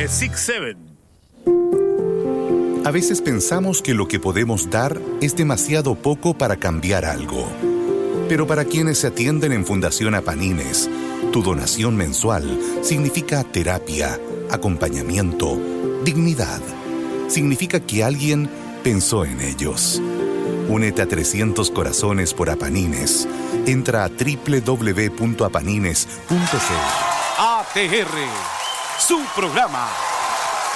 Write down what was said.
6-7. A veces pensamos que lo que podemos dar es demasiado poco para cambiar algo. Pero para quienes se atienden en Fundación Apanines, tu donación mensual significa terapia, acompañamiento, dignidad. Significa que alguien pensó en ellos. Únete a 300 Corazones por Apanines. Entra a www.apanines.cl. ATR, su programa.